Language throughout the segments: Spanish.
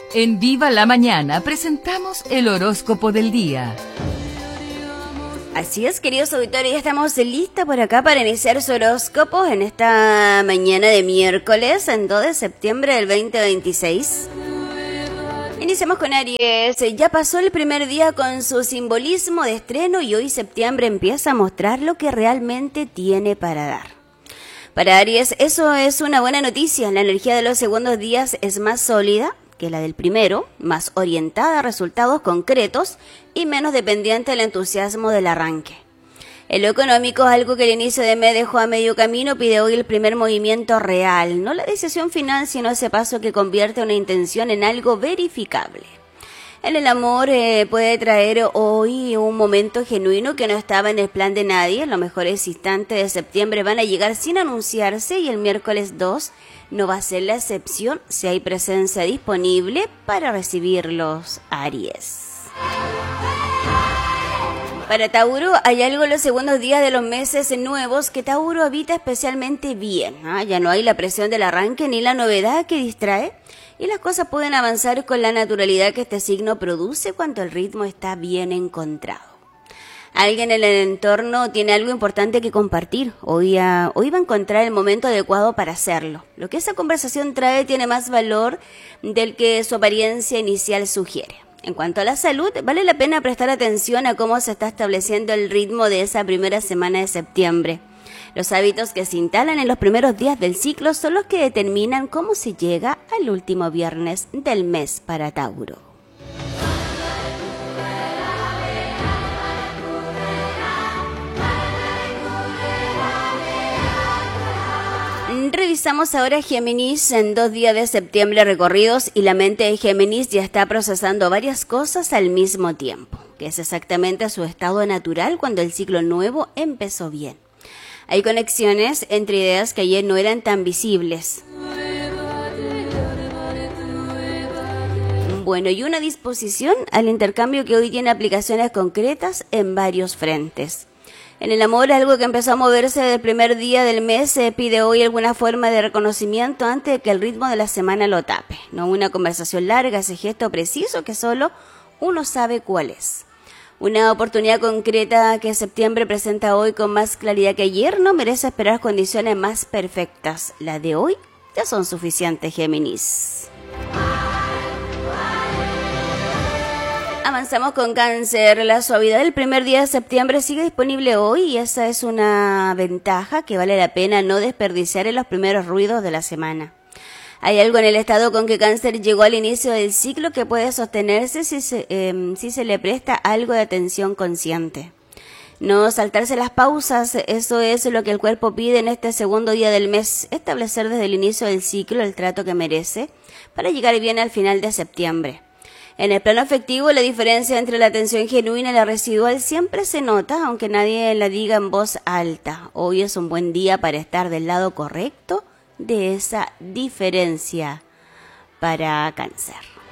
En Viva la Mañana presentamos el horóscopo del día. Así es, queridos auditores, ya estamos listas por acá para iniciar su horóscopo en esta mañana de miércoles, en 2 de septiembre del 2026. Iniciamos con Aries. Ya pasó el primer día con su simbolismo de estreno y hoy septiembre empieza a mostrar lo que realmente tiene para dar. Para Aries, eso es una buena noticia. La energía de los segundos días es más sólida que la del primero, más orientada a resultados concretos y menos dependiente del entusiasmo del arranque. En lo económico, algo que el inicio de mes dejó a medio camino, pide hoy el primer movimiento real, no la decisión final, sino ese paso que convierte una intención en algo verificable. En el amor puede traer hoy un momento genuino que no estaba en el plan de nadie. Los mejores instantes de septiembre van a llegar sin anunciarse y el miércoles 2 no va a ser la excepción si hay presencia disponible para recibirlos, Aries. Para Tauro, hay algo en los segundos días de los meses nuevos que Tauro habita especialmente bien. Ya no hay la presión del arranque ni la novedad que distrae y las cosas pueden avanzar con la naturalidad que este signo produce cuando el ritmo está bien encontrado. Alguien en el entorno tiene algo importante que compartir. Hoy va a encontrar el momento adecuado para hacerlo. Lo que esa conversación trae tiene más valor del que su apariencia inicial sugiere. En cuanto a la salud, vale la pena prestar atención a cómo se está estableciendo el ritmo de esa primera semana de septiembre. Los hábitos que se instalan en los primeros días del ciclo son los que determinan cómo se llega al último viernes del mes para Tauro. Revisamos ahora Géminis en 2 días de septiembre recorridos y la mente de Géminis ya está procesando varias cosas al mismo tiempo, que es exactamente su estado natural cuando el ciclo nuevo empezó bien. Hay conexiones entre ideas que ayer no eran tan visibles. Bueno, y una disposición al intercambio que hoy tiene aplicaciones concretas en varios frentes. En el amor, algo que empezó a moverse desde el primer día del mes pide hoy alguna forma de reconocimiento antes de que el ritmo de la semana lo tape. No una conversación larga, ese gesto preciso que solo uno sabe cuál es. Una oportunidad concreta que septiembre presenta hoy con más claridad que ayer no merece esperar condiciones más perfectas. Las de hoy ya son suficientes, Géminis. Avanzamos con Cáncer. La suavidad del primer día de septiembre sigue disponible hoy y esa es una ventaja que vale la pena no desperdiciar en los primeros ruidos de la semana. Hay algo en el estado con que Cáncer llegó al inicio del ciclo que puede sostenerse si se le presta algo de atención consciente. No saltarse las pausas, eso es lo que el cuerpo pide en este segundo día del mes. Establecer desde el inicio del ciclo el trato que merece para llegar bien al final de septiembre. En el plano afectivo, la diferencia entre la atención genuina y la residual siempre se nota, aunque nadie la diga en voz alta. Hoy es un buen día para estar del lado correcto de esa diferencia para Cáncer.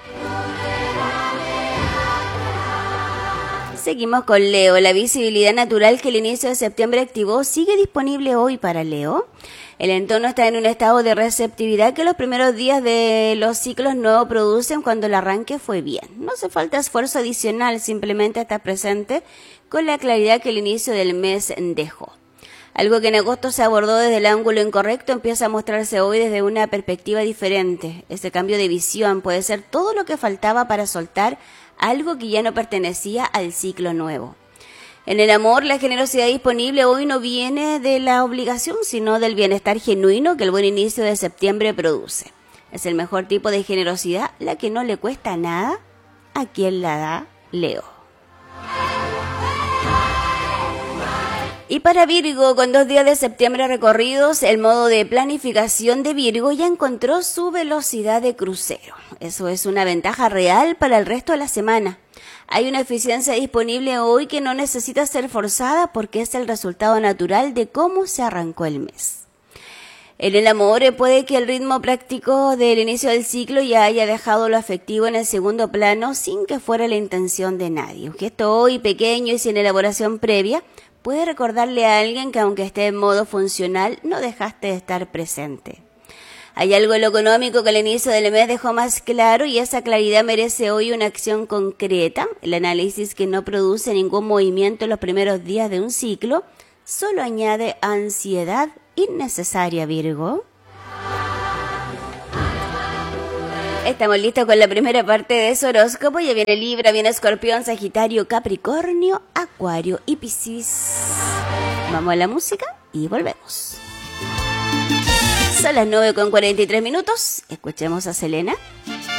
Seguimos con Leo. La visibilidad natural que el inicio de septiembre activó sigue disponible hoy para Leo. El entorno está en un estado de receptividad que los primeros días de los ciclos nuevos producen cuando el arranque fue bien. No hace falta esfuerzo adicional, simplemente estar presente con la claridad que el inicio del mes dejó. Algo que en agosto se abordó desde el ángulo incorrecto empieza a mostrarse hoy desde una perspectiva diferente. Ese cambio de visión puede ser todo lo que faltaba para soltar algo que ya no pertenecía al ciclo nuevo. En el amor, la generosidad disponible hoy no viene de la obligación, sino del bienestar genuino que el buen inicio de septiembre produce. Es el mejor tipo de generosidad, la que no le cuesta nada a quien la da, Leo. Y para Virgo, con 2 días de septiembre recorridos, el modo de planificación de Virgo ya encontró su velocidad de crucero. Eso es una ventaja real para el resto de la semana. Hay una eficiencia disponible hoy que no necesita ser forzada porque es el resultado natural de cómo se arrancó el mes. En el amor puede que el ritmo práctico del inicio del ciclo ya haya dejado lo afectivo en el segundo plano sin que fuera la intención de nadie. Un gesto hoy pequeño y sin elaboración previa puede recordarle a alguien que aunque esté en modo funcional no dejaste de estar presente. Hay algo en lo económico que el inicio del mes dejó más claro y esa claridad merece hoy una acción concreta. El análisis que no produce ningún movimiento en los primeros días de un ciclo solo añade ansiedad innecesaria, Virgo. Estamos listos con la primera parte de su horóscopo. Ya viene Libra, viene Escorpión, Sagitario, Capricornio, Acuario y Piscis. Vamos a la música y volvemos. Son las 9:43. Escuchemos a Selena.